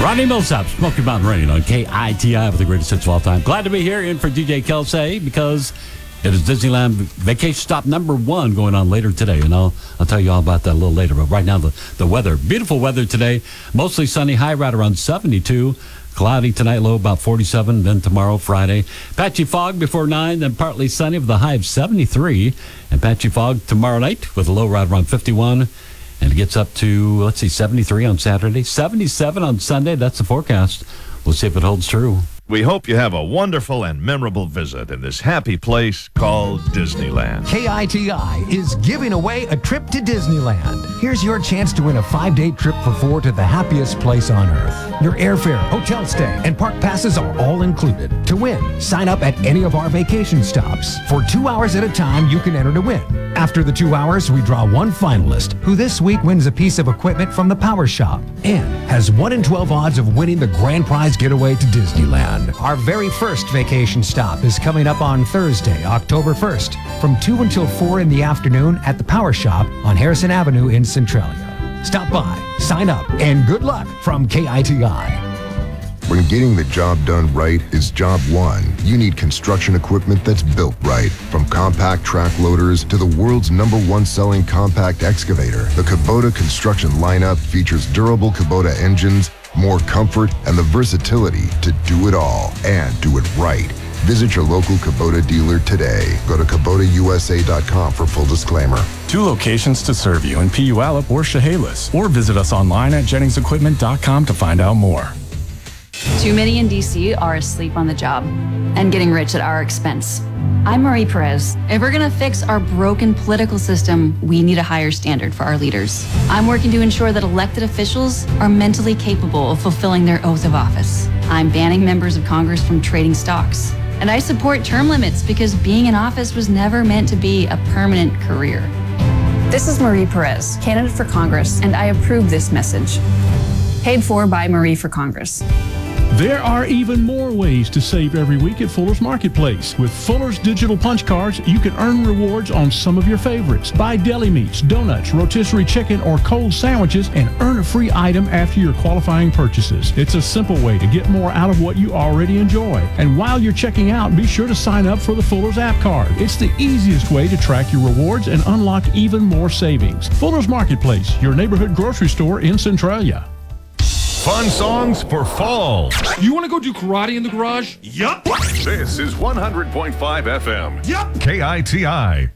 Rodney Millsap, Smoky Mountain Rain on KITI with the greatest hits of all time. Glad to be here in for DJ Kelsey because it is Disneyland vacation stop number 1 going on later today. And I'll tell you all about that a little later. But right now, the weather. Beautiful weather today. Mostly sunny, high right around 72. Cloudy tonight, low about 47. Then tomorrow, Friday, patchy fog before 9. Then partly sunny with a high of 73. And patchy fog tomorrow night with a low right around 51. And it gets up to, 73 on Saturday, 77 on Sunday. That's the forecast. We'll see if it holds true. We hope you have a wonderful and memorable visit in this happy place called Disneyland. KITI is giving away a trip to Disneyland. Here's your chance to win a 5-day trip for 4 to the happiest place on earth. Your airfare, hotel stay, and park passes are all included. To win, sign up at any of our vacation stops. For 2 hours at a time, you can enter to win. After the 2 hours, we draw one finalist, who this week wins a piece of equipment from the Power Shop and has 1 in 12 odds of winning the grand prize getaway to Disneyland. Our very first vacation stop is coming up on Thursday, October 1st, from 2 until 4 in the afternoon at the Power Shop on Harrison Avenue in Centralia. Stop by, sign up, and good luck from KITI. When getting the job done right is job one, you need construction equipment that's built right. From compact track loaders to the world's #1 selling compact excavator, the Kubota construction lineup features durable Kubota engines, more comfort, and the versatility to do it all and do it right. Visit your local Kubota dealer today. Go to KubotaUSA.com for full disclaimer. 2 locations to serve you in Puyallup or Chehalis. Or visit us online at JenningsEquipment.com to find out more. Too many in D.C. are asleep on the job and getting rich at our expense. I'm Marie Perez. If we're going to fix our broken political system, we need a higher standard for our leaders. I'm working to ensure that elected officials are mentally capable of fulfilling their oath of office. I'm banning members of Congress from trading stocks. And I support term limits because being in office was never meant to be a permanent career. This is Marie Perez, candidate for Congress, and I approve this message. Paid for by Marie for Congress. There are even more ways to save every week at Fuller's Marketplace. With Fuller's digital punch cards, you can earn rewards on some of your favorites. Buy deli meats, donuts, rotisserie chicken, or cold sandwiches and earn a free item after your qualifying purchases. It's a simple way to get more out of what you already enjoy. And while you're checking out, be sure to sign up for the Fuller's app card. It's the easiest way to track your rewards and unlock even more savings. Fuller's Marketplace, your neighborhood grocery store in Centralia. Fun songs for fall. You want to go do karate in the garage? Yup. This is 100.5 FM. Yup. KITI.